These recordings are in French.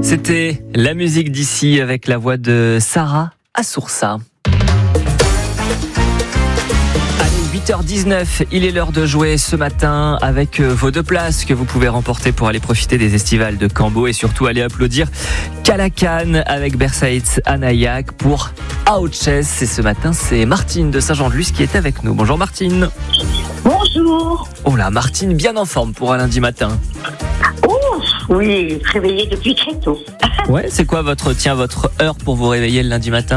C'était la musique d'ici avec la voix de Sarah Assoursa. 8h19, il est l'heure de jouer ce matin avec vos 2 places que vous pouvez remporter pour aller profiter des estivales de Cambo et surtout aller applaudir Calacan avec Bersaïtz Anayak pour Ouches. Et ce matin, c'est Martine de Saint-Jean-de-Luz qui est avec nous. Bonjour Martine. Bonjour. Oh là, Martine bien en forme pour un lundi matin. Oh, oui, réveillée depuis très tôt. Ouais, c'est quoi votre heure pour vous réveiller le lundi matin ?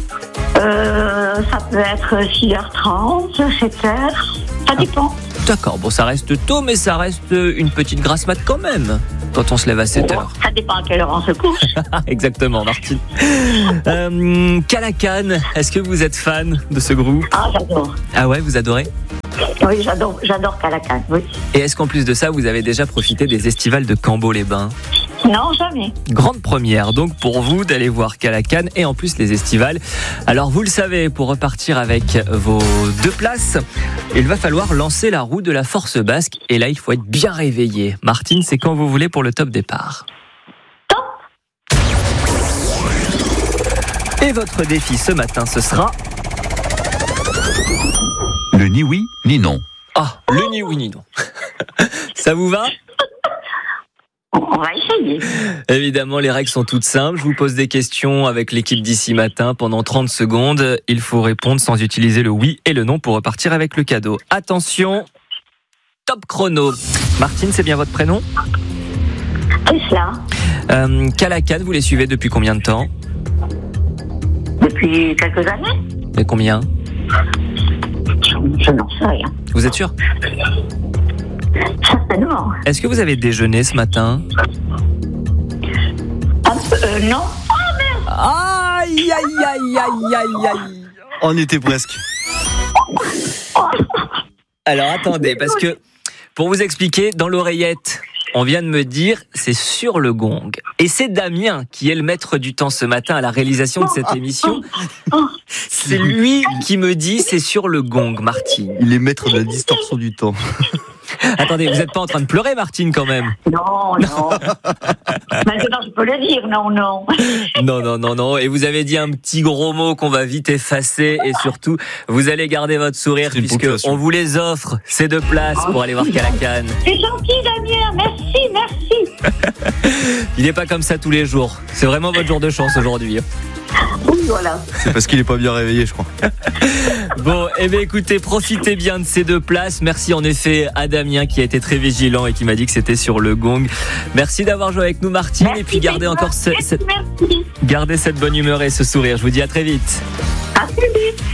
Ça peut être 6h30, 7h, ça dépend. D'accord, bon ça reste tôt, mais ça reste une petite grasse mat quand même, quand on se lève à 7h. Ça dépend à quelle heure on se couche. Exactement, Martine. Calacan, est-ce que vous êtes fan de ce groupe ? Ah, j'adore. Ah ouais, vous adorez ? Oui, j'adore Calacan, oui. Et est-ce qu'en plus de ça, vous avez déjà profité des estivales de Cambo-les-Bains ? Non, jamais. Grande première donc pour vous d'aller voir Calacan et en plus les estivales. Alors vous le savez, pour repartir avec vos 2 places, il va falloir lancer la roue de la force basque et là il faut être bien réveillé. Martine, c'est quand vous voulez pour le top départ. Top. Et votre défi ce matin, ce sera... Le ni oui, ni non. Ah, le ni oui ni non. Ça vous va ? On va essayer. Évidemment, les règles sont toutes simples. Je vous pose des questions avec l'équipe d'ici matin pendant 30 secondes. Il faut répondre sans utiliser le oui et le non pour repartir avec le cadeau. Attention, top chrono. Martine, c'est bien votre prénom ? C'est cela. Calacan, vous les suivez depuis combien de temps ? Depuis quelques années. Et combien ? Je n'en sais rien. Vous êtes sûr ? Certainement. Est-ce que vous avez déjeuné ce matin ? Non. Aïe, aïe, aïe, aïe, aïe, aïe. On était presque. Alors attendez, parce que pour vous expliquer, dans l'oreillette, on vient de me dire c'est sur le gong. Et c'est Damien qui est le maître du temps ce matin à la réalisation de cette émission. C'est lui qui me dit c'est sur le gong, Martine. Il est maître de la distorsion du temps. Attendez, vous n'êtes pas en train de pleurer, Martine, quand même ? Non. Maintenant, je peux le dire, non. Non. Et vous avez dit un petit gros mot qu'on va vite effacer. Et surtout, vous allez garder votre sourire puisque on vous les offre, ces 2 places pour aller voir Calacan. C'est gentil, Damien. Merci. Il n'est pas comme ça tous les jours. C'est vraiment votre jour de chance aujourd'hui. Oui, voilà. C'est parce qu'il est pas bien réveillé, je crois. Bon, bien écoutez, profitez bien de ces 2 places. Merci en effet à Damien qui a été très vigilant et qui m'a dit que c'était sur le gong. Merci d'avoir joué avec nous, Martine. Merci, et puis gardez encore gardez cette bonne humeur et ce sourire. Je vous dis à très vite. À très vite.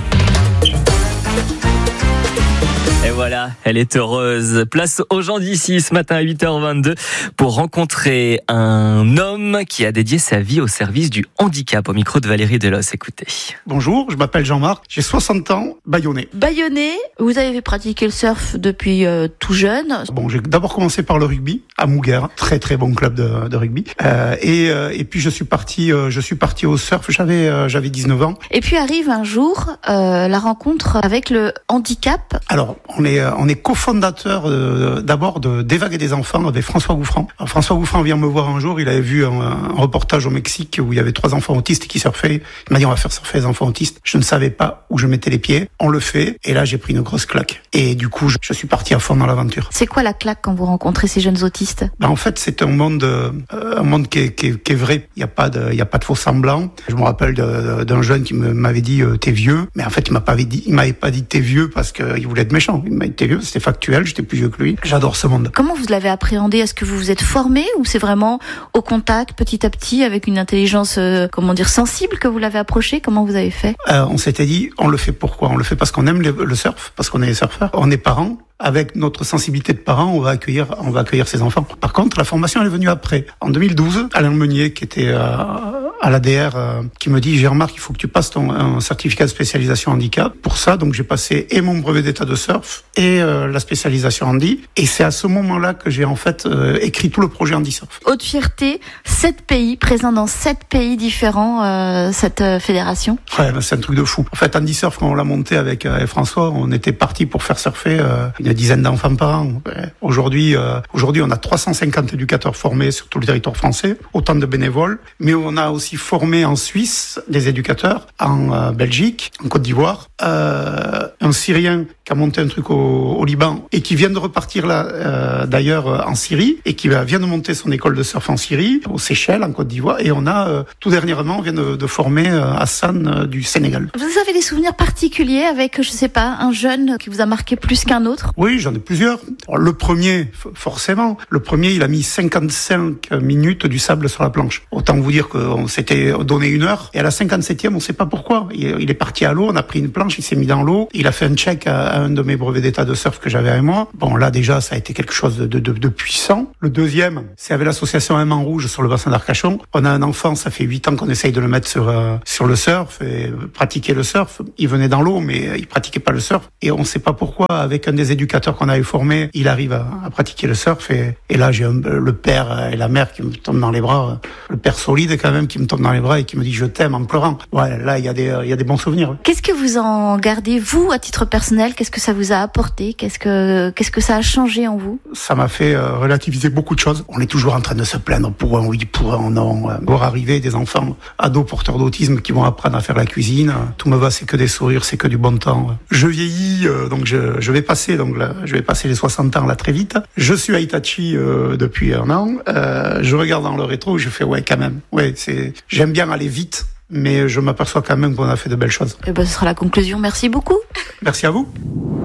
Et voilà, elle est heureuse. Place aux gens d'ici ce matin à 8h22 pour rencontrer un homme qui a dédié sa vie au service du handicap. Au micro de Valérie Delos, écoutez. Bonjour, je m'appelle Jean-Marc, j'ai 60 ans, Bayonnais. Bayonnais, vous avez pratiqué le surf depuis tout jeune. Bon, j'ai d'abord commencé par le rugby à Mouguer, très très bon club de rugby. Et puis je suis parti au surf, j'avais 19 ans. Et puis arrive un jour la rencontre avec le handicap. Alors, on est cofondateur d'abord des Vagues et des enfants avec François Gouffran. Alors, François Gouffran vient me voir un jour, il avait vu un reportage au Mexique où il y avait 3 enfants autistes qui surfaient. Il m'a dit on va faire surfer les enfants autistes. Je ne savais pas où je mettais les pieds. On le fait et là j'ai pris une grosse claque. Et du coup je suis parti à fond dans l'aventure. C'est quoi la claque quand vous rencontrez ces jeunes autistes ? En fait c'est un monde qui est vrai. Il y a pas de faux semblants. Je me rappelle d'un jeune qui m'avait dit t'es vieux, mais en fait il m'avait pas dit t'es vieux parce qu'il voulait être méchant. Il m'a dit t'es vieux, c'était factuel. J'étais plus vieux que lui. J'adore ce monde. Comment vous l'avez appréhendé ? Est-ce que vous vous êtes formé ou c'est vraiment au contact, petit à petit, avec une intelligence, sensible que vous l'avez approché ? Comment vous avez fait ? On s'était dit, on le fait pourquoi ? On le fait parce qu'on aime le surf, parce qu'on est surfeurs. On est parents. Avec notre sensibilité de parents, on va accueillir ces enfants. Par contre, la formation elle est venue après. En 2012, Alain Meunier, qui était à l'ADR qui me dit, Jean-Marc, il faut que tu passes un certificat de spécialisation handicap. Pour ça, donc j'ai passé et mon brevet d'état de surf et la spécialisation handi. Et c'est à ce moment-là que j'ai en fait écrit tout le projet handi-surf. Haute fierté, 7 pays, présents dans 7 pays différents, cette fédération. Ouais, c'est un truc de fou. En fait, handi-surf, quand on l'a monté avec François, on était parti pour faire surfer une dizaine d'enfants par an. Aujourd'hui, on a 350 éducateurs formés sur tout le territoire français, autant de bénévoles, mais on a aussi formé en Suisse des éducateurs, en Belgique, en Côte d'Ivoire, un Syrien qui a monté un truc au Liban et qui vient de repartir là, d'ailleurs en Syrie, et qui vient de monter son école de surf en Syrie, aux Seychelles, en Côte d'Ivoire, et on a tout dernièrement, on vient de former Hassan du Sénégal. Vous avez des souvenirs particuliers avec, je sais pas, un jeune qui vous a marqué plus qu'un autre? Oui, j'en ai plusieurs. Alors, le premier, forcément, il a mis 55 minutes du sable sur la planche. Autant vous dire qu'on s'était donné 1 heure, et à la 57e, on sait pas pourquoi. Il est parti à l'eau, on a pris une planche, il s'est mis dans l'eau, il a fait un check à un de mes brevets d'état de surf que j'avais avec moi. Bon, là, déjà, ça a été quelque chose de puissant. Le deuxième, c'est avec l'association Aimant Rouge sur le bassin d'Arcachon. On a un enfant, ça fait 8 ans qu'on essaye de le mettre sur le surf et pratiquer le surf. Il venait dans l'eau, mais il pratiquait pas le surf. Et on sait pas pourquoi, avec un des éducateurs qu'on avait formé, il arrive à pratiquer le surf. Et là, j'ai le père et la mère qui me tombent dans les bras. Le père solide, quand même, qui me tombe dans les bras et qui me dit je t'aime en pleurant. Ouais, là, il y a des bons souvenirs. Qu'est-ce que vous en gardez, vous, à titre personnel? Qu'est-ce que ça vous a apporté? Qu'est-ce que ça a changé en vous? Ça m'a fait relativiser beaucoup de choses. On est toujours en train de se plaindre pour un oui, pour un non. Voir arriver des enfants ados porteurs d'autisme qui vont apprendre à faire la cuisine. Tout me va, c'est que des sourires, c'est que du bon temps. Je vieillis, donc je vais passer les 60 ans là très vite. Je suis à Hitachi depuis 1 an. Je regarde dans le rétro, je fais ouais quand même. Ouais, j'aime bien aller vite, mais je m'aperçois quand même qu'on a fait de belles choses. Et ce sera la conclusion. Merci beaucoup. Merci à vous.